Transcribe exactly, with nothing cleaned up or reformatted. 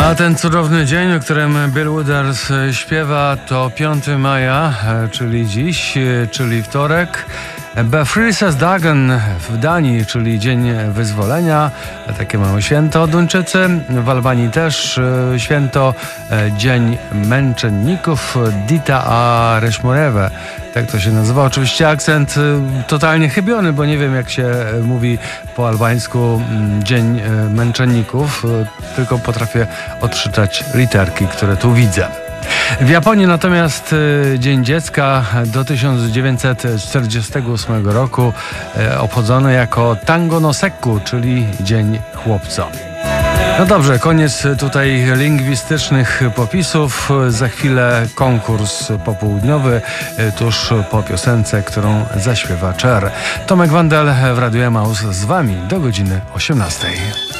A ten cudowny dzień, o którym Bill Withers śpiewa, to piątego maja, czyli dziś, czyli wtorek. Befrielsesdagen w Danii, czyli Dzień Wyzwolenia. Takie małe święto Duńczycy. W Albanii też święto Dzień Męczenników, Dita Areșmureve. Tak to się nazywa. Oczywiście akcent totalnie chybiony, bo nie wiem, jak się mówi po albańsku Dzień Męczenników, tylko potrafię odczytać literki, które tu widzę. W Japonii natomiast Dzień Dziecka do tysiąc dziewięćset czterdziestego ósmego roku obchodzono jako Tango no Sekku, czyli Dzień Chłopca. No dobrze, koniec tutaj lingwistycznych popisów. Za chwilę konkurs popołudniowy, tuż po piosence, którą zaśpiewa Cher. Tomek Wandel w Radiu Emaus z wami do godziny osiemnastej.